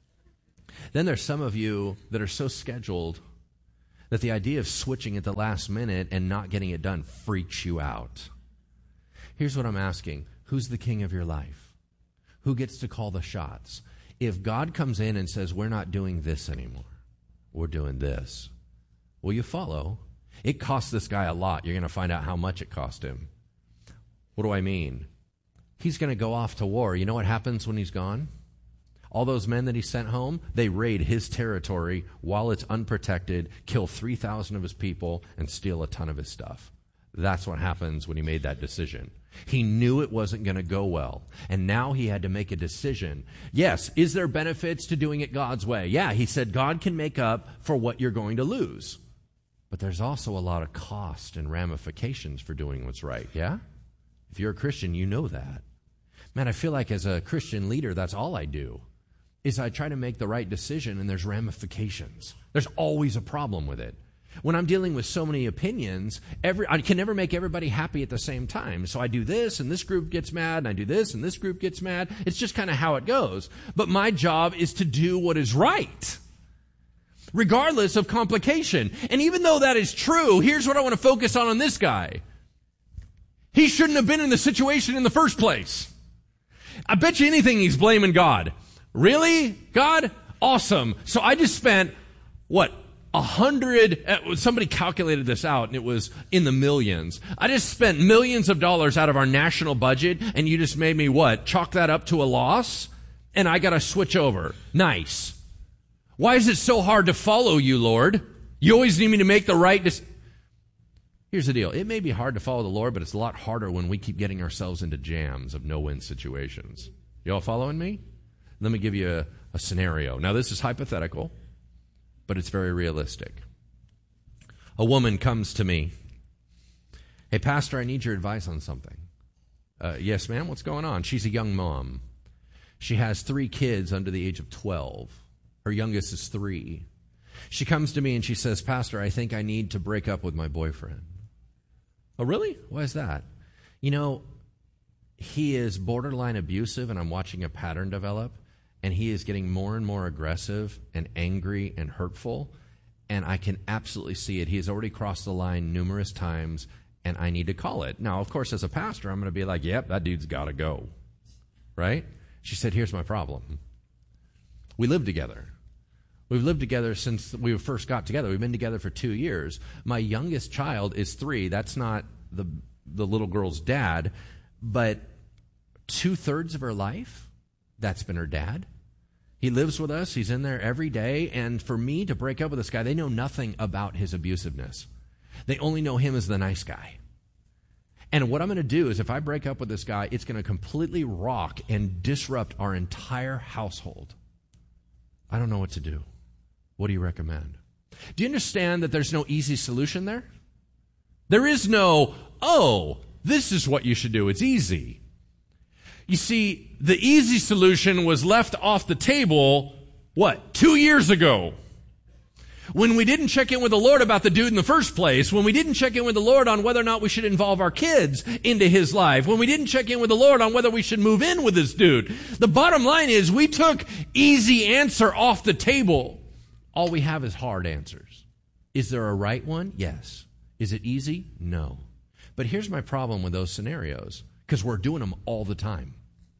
Then there's some of you that are so scheduled that the idea of switching at the last minute and not getting it done freaks you out. Here's what I'm asking. Who's the king of your life? Who gets to call the shots? If God comes in and says, we're not doing this anymore, we're doing this, will you follow? It cost this guy a lot. You're going to find out how much it cost him. What do I mean? He's going to go off to war. You know what happens when he's gone? All those men that he sent home, they raid his territory while it's unprotected, kill three thousand of his people, and steal a ton of his stuff. That's what happens when he made that decision. He knew it wasn't going to go well, and now he had to make a decision. Yes, is there benefits to doing it God's way? Yeah, he said God can make up for what you're going to lose. But there's also a lot of cost and ramifications for doing what's right, yeah? If you're a Christian, you know that. Man, I feel like as a Christian leader, that's all I do, is I try to make the right decision, and there's ramifications. There's always a problem with it. When I'm dealing with so many opinions, every I can never make everybody happy at the same time. So I do this, and this group gets mad, and I do this, and this group gets mad. It's just kind of how it goes. But my job is to do what is right, regardless of complication. And even though that is true, here's what I want to focus on on this guy. He shouldn't have been in the situation in the first place. I bet you anything he's blaming God. Really? God? Awesome. So I just spent, what, a hundred, somebody calculated this out, and it was in the millions. I just spent millions of dollars out of our national budget, and you just made me, what, chalk that up to a loss? And I got to switch over. Nice. Why is it so hard to follow you, Lord? You always need me to make the right decision. Here's the deal. It may be hard to follow the Lord, but it's a lot harder when we keep getting ourselves into jams of no-win situations. You all following me? Let me give you a, a scenario. Now, this is hypothetical, but it's very realistic. A woman comes to me. Hey, Pastor, I need your advice on something. Uh, yes, ma'am, what's going on? She's a young mom. She has three kids under the age of twelve. Her youngest is three. She comes to me and she says, Pastor, I think I need to break up with my boyfriend. Oh, really? Why is that? You know, he is borderline abusive, and I'm watching a pattern develop, and he is getting more and more aggressive and angry and hurtful, and I can absolutely see it. He has already crossed the line numerous times, and I need to call it. Now, of course, as a pastor, I'm going to be like, yep, that dude's got to go, right? She said, here's my problem. We live together. We've lived together since we first got together. We've been together for two years. My youngest child is three. That's not the the little girl's dad, but two-thirds of her life, that's been her dad. He lives with us. He's in there every day. And for me to break up with this guy, they know nothing about his abusiveness. They only know him as the nice guy. And what I'm going to do is if I break up with this guy, it's going to completely rock and disrupt our entire household. I don't know what to do. What do you recommend? Do you understand that there's no easy solution there? There is no, oh, this is what you should do. It's easy. You see, the easy solution was left off the table, what, two years ago? When we didn't check in with the Lord about the dude in the first place, when we didn't check in with the Lord on whether or not we should involve our kids into his life, when we didn't check in with the Lord on whether we should move in with this dude. The bottom line is we took easy answer off the table. All we have is hard answers. Is there a right one? Yes. Is it easy? No. But here's my problem with those scenarios, because we're doing them all the time.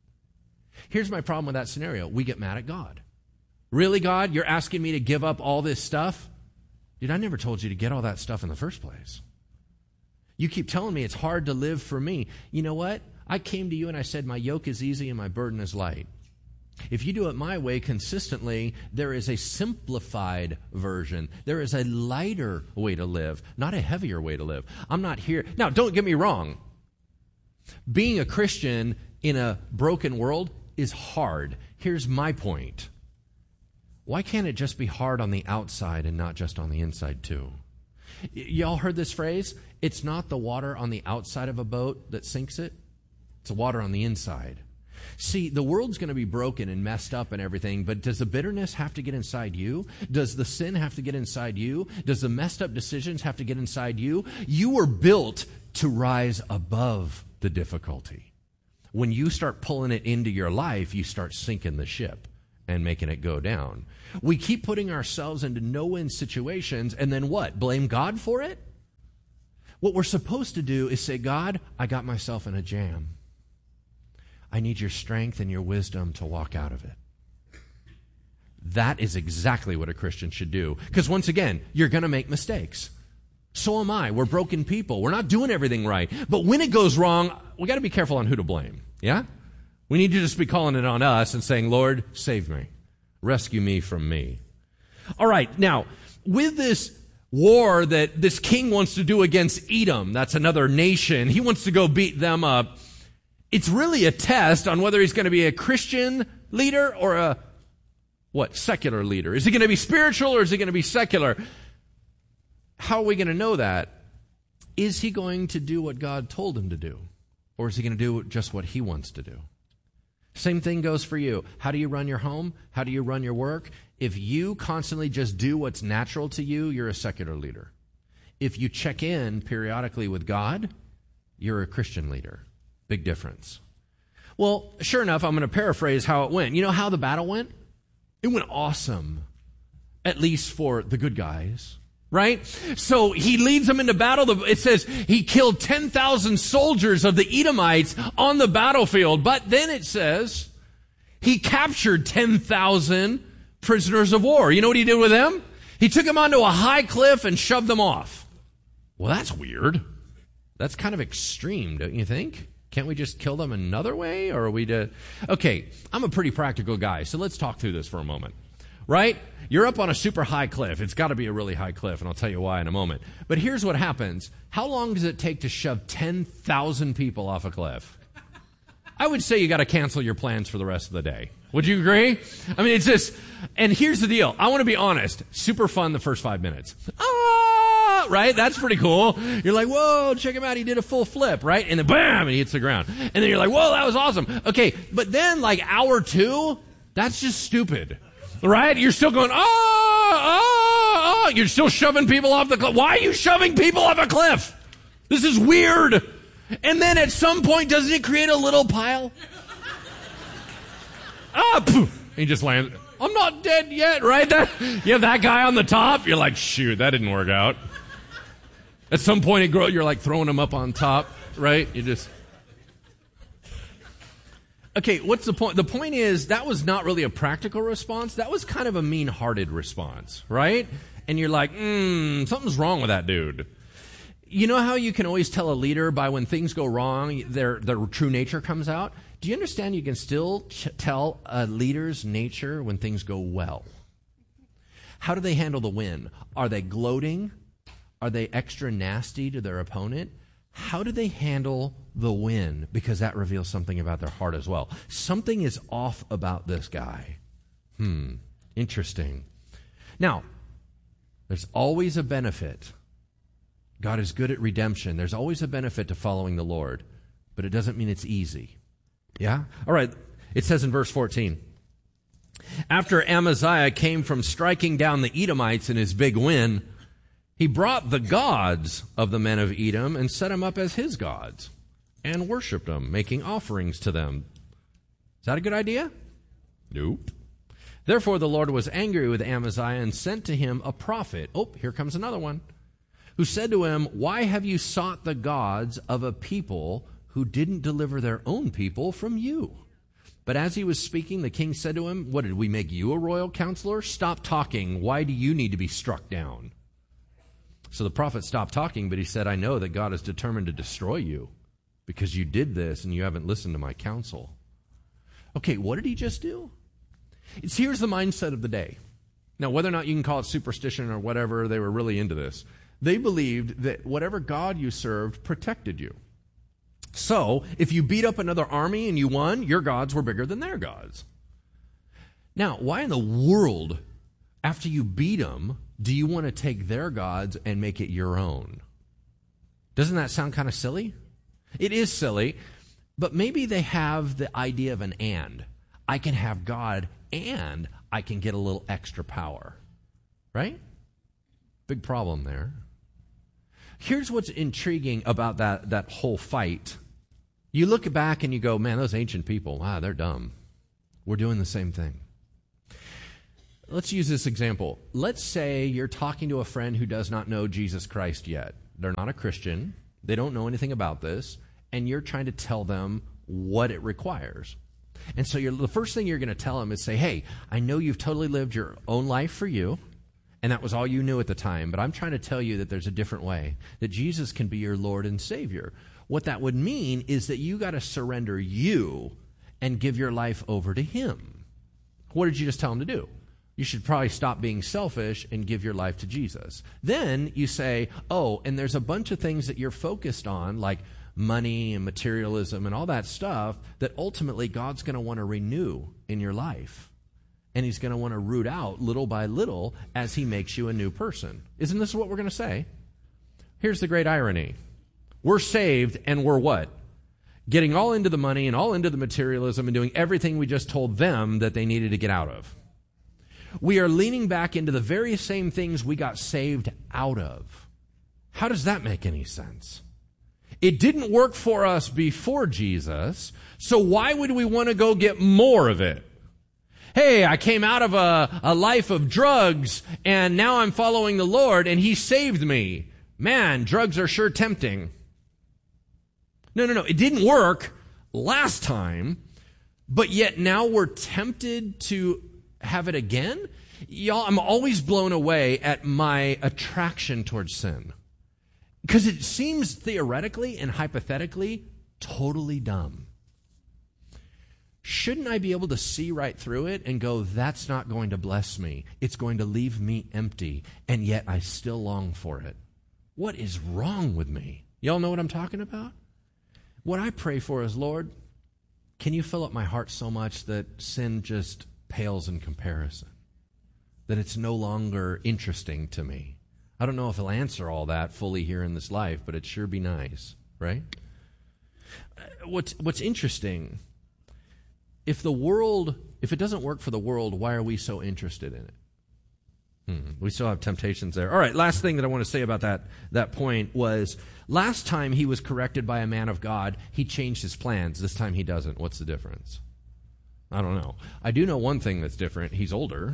Here's my problem with that scenario. We get mad at God. Really, God? You're asking me to give up all this stuff? Dude, I never told you to get all that stuff in the first place. You keep telling me it's hard to live for me. You know what? I came to you and I said, my yoke is easy and my burden is light. If you do it my way consistently, there is a simplified version. There is a lighter way to live, not a heavier way to live. I'm not here. Now, don't get me wrong. Being a Christian in a broken world is hard. Here's my point. Why can't it just be hard on the outside and not just on the inside too? Y- y'all heard this phrase? It's not the water on the outside of a boat that sinks it. It's the water on the inside. See, the world's going to be broken and messed up and everything, but does the bitterness have to get inside you? Does the sin have to get inside you? Does the messed up decisions have to get inside you? You were built to rise above the difficulty. When you start pulling it into your life, you start sinking the ship and making it go down. We keep putting ourselves into no-win situations, and then what? Blame God for it? What we're supposed to do is say, God, I got myself in a jam. I need your strength and your wisdom to walk out of it. That is exactly what a Christian should do. Because once again, you're going to make mistakes. So am I. We're broken people. We're not doing everything right. But when it goes wrong, we got to be careful on who to blame. Yeah? We need to just be calling it on us and saying, Lord, save me. Rescue me from me. All right. Now, with this war that this king wants to do against Edom, that's another nation, he wants to go beat them up. It's really a test on whether he's going to be a Christian leader or a, what, secular leader. Is he going to be spiritual or is he going to be secular? How are we going to know that? Is he going to do what God told him to do? Or is he going to do just what he wants to do? Same thing goes for you. How do you run your home? How do you run your work? If you constantly just do what's natural to you, you're a secular leader. If you check in periodically with God, you're a Christian leader. Big difference. Well, sure enough, I'm going to paraphrase how it went. You know how the battle went? It went awesome, at least for the good guys, right? So he leads them into battle. It says he killed ten thousand soldiers of the Edomites on the battlefield. But then it says he captured ten thousand prisoners of war. You know what he did with them? He took them onto a high cliff and shoved them off. Well, that's weird. That's kind of extreme, don't you think? Can't we just kill them another way? Or are we to... Okay, I'm a pretty practical guy, so let's talk through this for a moment. Right? You're up on a super high cliff. It's got to be a really high cliff, and I'll tell you why in a moment. But here's what happens. How long does it take to shove ten thousand people off a cliff? I would say you got to cancel your plans for the rest of the day. Would you agree? I mean, it's just... And here's the deal. I want to be honest. Super fun the first five minutes. Ah, right? That's pretty cool. You're like, whoa, check him out. He did a full flip, right? And then bam, and he hits the ground. And then you're like, whoa, that was awesome. Okay, but then like hour two, that's just stupid. Right? You're still going, ah, ah, ah. You're still shoving people off the cliff. Why are you shoving people off a cliff? This is weird. And then at some point, doesn't it create a little pile? Ah, poof. He just lands. I'm not dead yet, right? That, you have that guy on the top. You're like, shoot, that didn't work out. At some point, it grow, you're like throwing him up on top, right? You just... Okay, what's the point? The point is, that was not really a practical response. That was kind of a mean-hearted response, right? And you're like, hmm, something's wrong with that dude. You know how you can always tell a leader by when things go wrong, their their true nature comes out? Do you understand you can still ch- tell a leader's nature when things go well? How do they handle the win? Are they gloating? Are they extra nasty to their opponent? How do they handle the win? Because that reveals something about their heart as well. Something is off about this guy. Hmm, interesting. Now, there's always a benefit. God is good at redemption. There's always a benefit to following the Lord, but it doesn't mean it's easy. Yeah? All right. It says in verse fourteen, after Amaziah came from striking down the Edomites in his big win, he brought the gods of the men of Edom and set them up as his gods and worshiped them, making offerings to them. Is that a good idea? Nope. Therefore the Lord was angry with Amaziah and sent to him a prophet. Oh, here comes another one. Who said to him, why have you sought the gods of a people who didn't deliver their own people from you? But as he was speaking, the king said to him, what, did we make you a royal counselor? Stop talking. Why do you need to be struck down? So the prophet stopped talking, but he said, I know that God is determined to destroy you because you did this and you haven't listened to my counsel. Okay, what did he just do? It's here's the mindset of the day. Now, whether or not you can call it superstition or whatever, they were really into this. They believed that whatever God you served protected you. So, if you beat up another army and you won, your gods were bigger than their gods. Now, why in the world, after you beat them, do you want to take their gods and make it your own? Doesn't that sound kind of silly? It is silly, but maybe they have the idea of an and. I can have God and I can get a little extra power. Right? Big problem there. Here's what's intriguing about that, that whole fight. You look back and you go, man, those ancient people, wow, they're dumb. We're doing the same thing. Let's use this example. Let's say you're talking to a friend who does not know Jesus Christ yet. They're not a Christian. They don't know anything about this. And you're trying to tell them what it requires. And so you're, the first thing you're going to tell them is say, hey, I know you've totally lived your own life for you, and that was all you knew at the time, but I'm trying to tell you that there's a different way, that Jesus can be your Lord and Savior. What that would mean is that you got to surrender you and give your life over to Him. What did you just tell them to do? You should probably stop being selfish and give your life to Jesus. Then you say, oh, and there's a bunch of things that you're focused on, like money and materialism and all that stuff, that ultimately God's going to want to renew in your life. And He's going to want to root out little by little as He makes you a new person. Isn't this what we're going to say? Here's the great irony. We're saved and we're what? Getting all into the money and all into the materialism and doing everything we just told them that they needed to get out of. We are leaning back into the very same things we got saved out of. How does that make any sense? It didn't work for us before Jesus, so why would we want to go get more of it? Hey, I came out of a, a life of drugs, and now I'm following the Lord, and He saved me. Man, drugs are sure tempting. No, no, no, it didn't work last time, but yet now we're tempted to have it again? Y'all, I'm always blown away at my attraction towards sin. Because it seems theoretically and hypothetically totally dumb. Shouldn't I be able to see right through it and go, that's not going to bless me. It's going to leave me empty, and yet I still long for it. What is wrong with me? Y'all know what I'm talking about? What I pray for is, Lord, can you fill up my heart so much that sin just pales in comparison? That it's no longer interesting to me. I don't know if He'll answer all that fully here in this life, but it'd sure be nice, right? What's, what's interesting, if the world, if it doesn't work for the world, why are we so interested in it? Hmm, we still have temptations there. All right, last thing that I want to say about that, that point was, last time he was corrected by a man of God, he changed his plans. This time he doesn't. What's the difference? I don't know. I do know one thing that's different. He's older.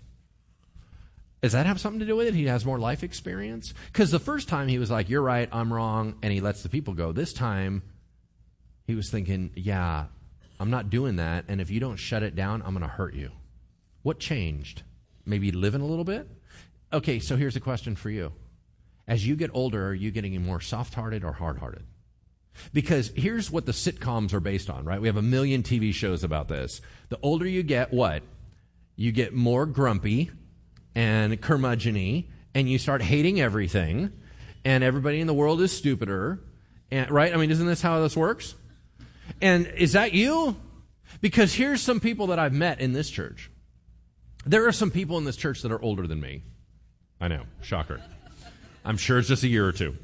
Does that have something to do with it? He has more life experience? Because the first time he was like, you're right, I'm wrong, and he lets the people go. This time he was thinking, yeah, I'm not doing that, and if you don't shut it down, I'm going to hurt you. What changed? Maybe living a little bit? Okay, so here's a question for you. As you get older, are you getting more soft-hearted or hard-hearted? Because here's what the sitcoms are based on, right? We have a million T V shows about this. The older you get, what? You get more grumpy and curmudgeon-y, and you start hating everything, and everybody in the world is stupider, and, right? I mean, isn't this how this works? And is that you? Because here's some people that I've met in this church. There are some people in this church that are older than me. I know, shocker. I'm sure it's just a year or two.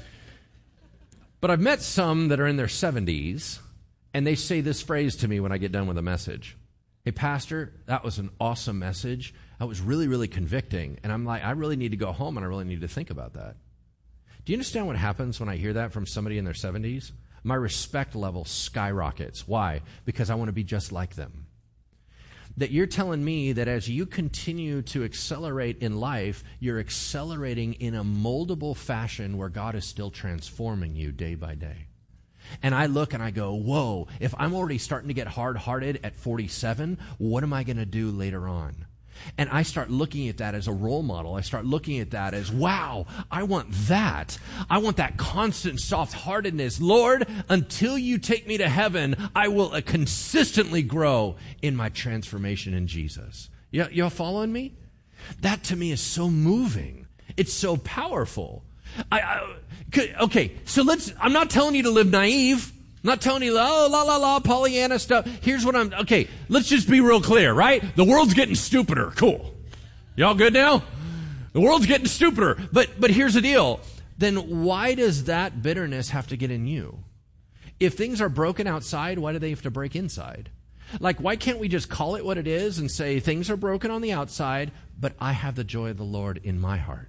But I've met some that are in their seventies, and they say this phrase to me when I get done with a message. Hey, Pastor, that was an awesome message. That was really, really convicting. And I'm like, I really need to go home, and I really need to think about that. Do you understand what happens when I hear that from somebody in their seventies? My respect level skyrockets. Why? Because I want to be just like them. That you're telling me that as you continue to accelerate in life, you're accelerating in a moldable fashion where God is still transforming you day by day. And I look and I go, whoa, if I'm already starting to get hard-hearted at forty-seven, what am I going to do later on? And I start looking at that as a role model. I start looking at that as, wow, I want that. I want that constant soft-heartedness. Lord, until you take me to heaven, I will uh, consistently grow in my transformation in Jesus. Y- y'all following me? That to me is so moving. It's so powerful. I, I, okay, so let's, I'm not telling you to live naive. I'm not telling you, oh, la, la, la, Pollyanna stuff. Here's what I'm, okay, let's just be real clear, right? The world's getting stupider. Cool. Y'all good now? The world's getting stupider. But, but here's the deal. Then why does that bitterness have to get in you? If things are broken outside, why do they have to break inside? Like, why can't we just call it what it is and say things are broken on the outside, but I have the joy of the Lord in my heart?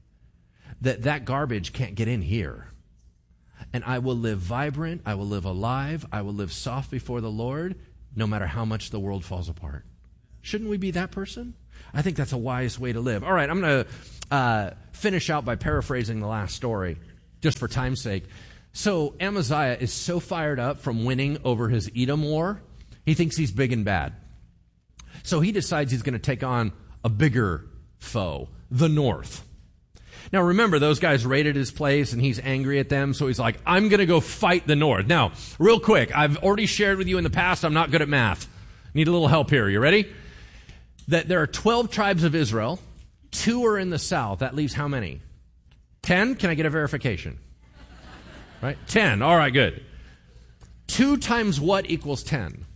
That that garbage can't get in here. And I will live vibrant, I will live alive, I will live soft before the Lord, no matter how much the world falls apart. Shouldn't we be that person? I think that's a wise way to live. All right, I'm going to uh, finish out by paraphrasing the last story, just for time's sake. So Amaziah is so fired up from winning over his Edom war, he thinks he's big and bad. So he decides he's going to take on a bigger foe, the north. Now remember, those guys raided his place and he's angry at them, so he's like, I'm going to go fight the north. Now, real quick, I've already shared with you in the past, I'm not good at math. Need a little help here. You ready? That there are twelve tribes of Israel. Two are in the south. That leaves how many? Ten? Can I get a verification? Right? Ten. All right, good. Two times what equals ten?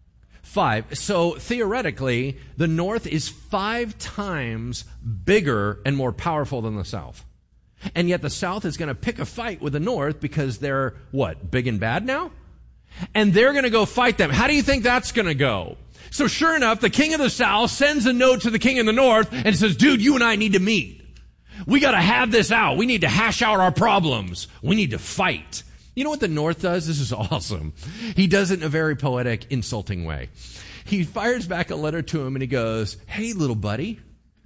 Five. So theoretically, the north is five times bigger and more powerful than the south. And yet the south is going to pick a fight with the north because they're, what, big and bad now? And they're going to go fight them. How do you think that's going to go? So sure enough, the king of the south sends a note to the king in the north and says, dude, you and I need to meet. We got to have this out. We need to hash out our problems. We need to fight. You know what the north does? This is awesome. He does it in a very poetic, insulting way. He fires back a letter to him and he goes, hey, little buddy,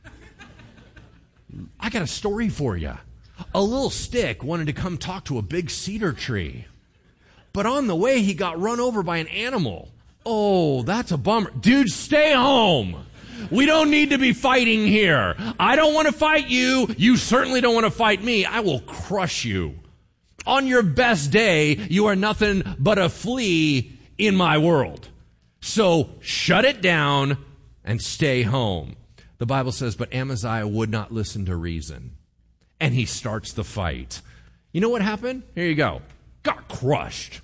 I got a story for you. A little stick wanted to come talk to a big cedar tree. But on the way, he got run over by an animal. Oh, that's a bummer. Dude, stay home. We don't need to be fighting here. I don't want to fight you. You certainly don't want to fight me. I will crush you. On your best day, you are nothing but a flea in my world. So shut it down and stay home. The Bible says, but Amaziah would not listen to reason. And he starts the fight. You know what happened? Here you go. Got crushed.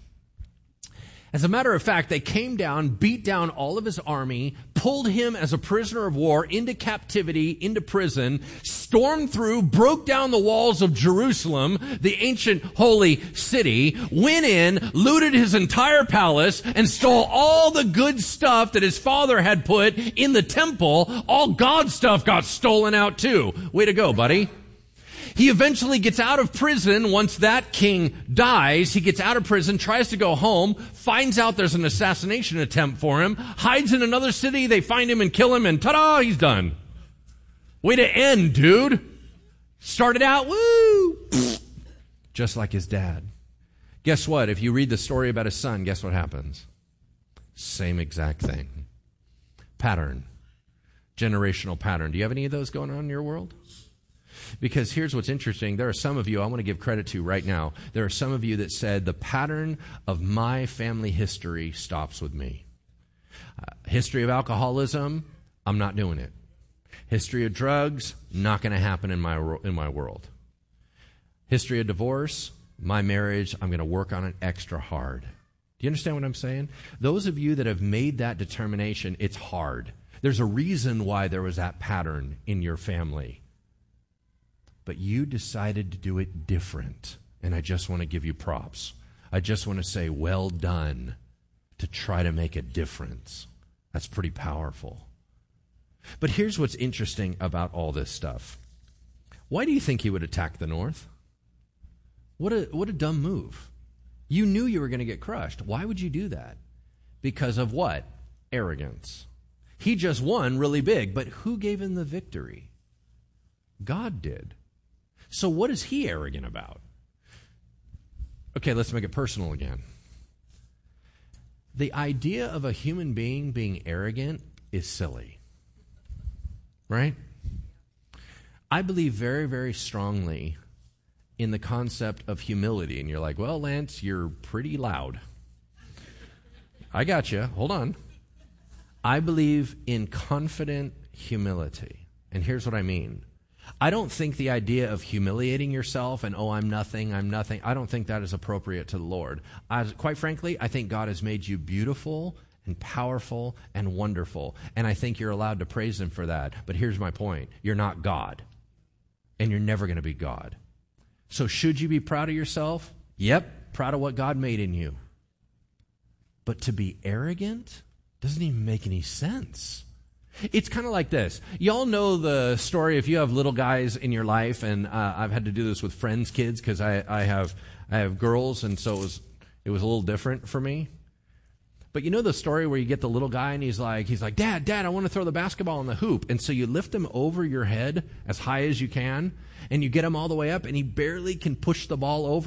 As a matter of fact, they came down, beat down all of his army, pulled him as a prisoner of war into captivity, into prison, stormed through, broke down the walls of Jerusalem, the ancient holy city, went in, looted his entire palace, and stole all the good stuff that his father had put in the temple. All God's stuff got stolen out too. Way to go, buddy. He eventually gets out of prison once that king dies. He gets out of prison, tries to go home, finds out there's an assassination attempt for him, hides in another city, they find him and kill him, and ta-da, he's done. Way to end, dude. Started out, woo, just like his dad. Guess what? If you read the story about his son, guess what happens? Same exact thing. Pattern. Generational pattern. Do you have any of those going on in your world? Because here's what's interesting. There are some of you I want to give credit to right now. There are some of you that said the pattern of my family history stops with me. Uh, history of alcoholism, I'm not doing it. History of drugs, not going to happen in my in my world. History of divorce, my marriage, I'm going to work on it extra hard. Do you understand what I'm saying? Those of you that have made that determination, it's hard. There's a reason why there was that pattern in your family. But you decided to do it different. And I just want to give you props. I just want to say, well done to try to make a difference. That's pretty powerful. But here's what's interesting about all this stuff. Why do you think he would attack the north? What a, what a dumb move. You knew you were going to get crushed. Why would you do that? Because of what? Arrogance. He just won really big, but who gave him the victory? God did. So what is he arrogant about? Okay, let's make it personal again. The idea of a human being being arrogant is silly. right? I believe very, very strongly in the concept of humility. And you're like, well, Lance, you're pretty loud. I got you. Hold on. I believe in confident humility. And here's what I mean. I don't think the idea of humiliating yourself and, oh, I'm nothing, I'm nothing, I don't think that is appropriate to the Lord. I, quite frankly, I think God has made you beautiful and powerful and wonderful. And I think you're allowed to praise Him for that. But here's my point. You're not God. And you're never going to be God. So should you be proud of yourself? Yep, proud of what God made in you. But to be arrogant doesn't even make any sense. It's kind of like this. Y'all know the story if you have little guys in your life, and uh, I've had to do this with friends' kids because I, I have I have girls, and so it was it was a little different for me. But you know the story where you get the little guy and he's like, he's like, Dad, Dad, I want to throw the basketball in the hoop. And so you lift him over your head as high as you can, and you get him all the way up, and he barely can push the ball over.